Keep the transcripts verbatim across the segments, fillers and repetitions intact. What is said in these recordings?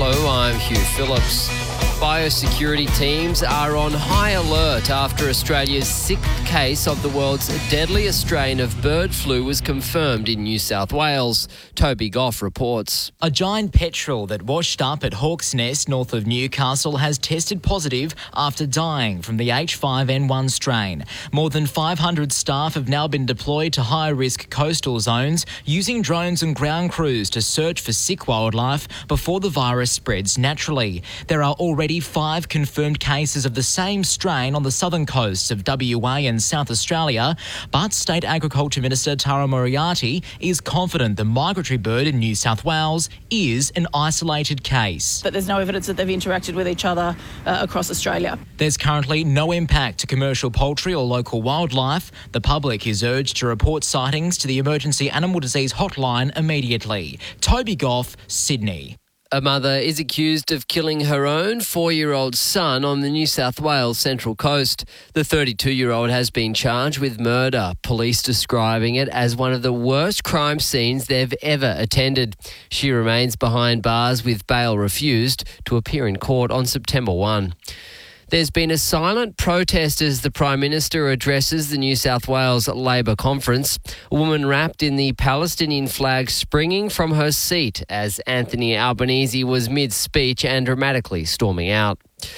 Hello, I'm Hugh Phillips. Biosecurity teams are on high alert after Australia's sixth case of the world's deadliest strain of bird flu was confirmed in New South Wales. Toby Goff reports. A giant petrel that washed up at Hawk's Nest north of Newcastle has tested positive after dying from the H five N one strain. More than five hundred staff have now been deployed to high-risk coastal zones using drones and ground crews to search for sick wildlife before the virus spreads naturally. There are already five confirmed cases of the same strain on the southern coasts of W A and South Australia, but State Agriculture Minister Tara Moriarty is confident the migratory bird in New South Wales is an isolated case. But there's no evidence that they've interacted with each other uh, across Australia. There's currently no impact to commercial poultry or local wildlife. The public is urged to report sightings to the Emergency Animal Disease Hotline immediately. Toby Goff, Sydney. A mother is accused of killing her own four-year-old son on the New South Wales Central Coast. The thirty-two-year-old has been charged with murder, police describing it as one of the worst crime scenes they've ever attended. She remains behind bars with bail refused to appear in court on September first. There's been a silent protest as the Prime Minister addresses the New South Wales Labor Conference. A woman wrapped in the Palestinian flag springing from her seat as Anthony Albanese was mid-speech and dramatically storming out.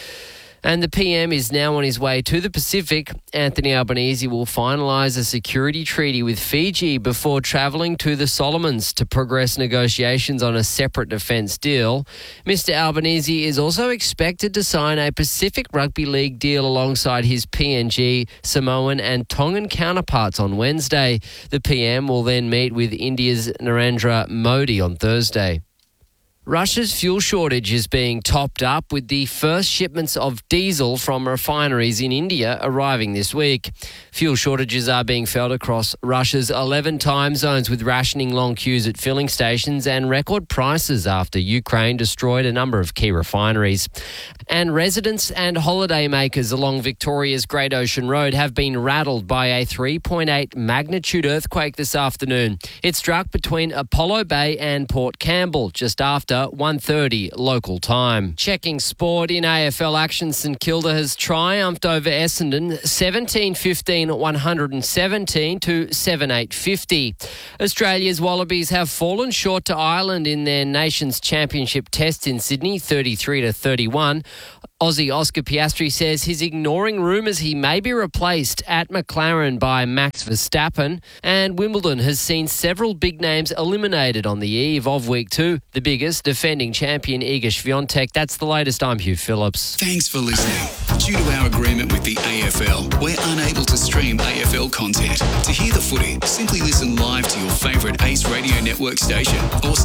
And the P M is now on his way to the Pacific. Anthony Albanese will finalise a security treaty with Fiji before travelling to the Solomons to progress negotiations on a separate defence deal. Mister Albanese is also expected to sign a Pacific Rugby League deal alongside his P N G, Samoan and Tongan counterparts on Wednesday. The P M will then meet with India's Narendra Modi on Thursday. Russia's fuel shortage is being topped up with the first shipments of diesel from refineries in India arriving this week. Fuel shortages are being felt across Russia's eleven time zones with rationing, long queues at filling stations and record prices after Ukraine destroyed a number of key refineries. And residents and holidaymakers along Victoria's Great Ocean Road have been rattled by a three point eight magnitude earthquake this afternoon. It struck between Apollo Bay and Port Campbell just after one thirty local time. Checking sport in A F L action, St Kilda has triumphed over Essendon seventeen fifteen one seventeen to seven eight fifty. Australia's Wallabies have fallen short to Ireland in their Nations Championship test in Sydney thirty-three to thirty-one. Aussie Oscar Piastri says he's ignoring rumours he may be replaced at McLaren by Max Verstappen. And Wimbledon has seen several big names eliminated on the eve of week two. The biggest, defending champion Iga Swiatek. That's the latest. I'm Hugh Phillips. Thanks for listening. Due to our agreement with the A F L, we're unable to stream A F L content. To hear the footy, simply listen live to your favourite Ace Radio Network station or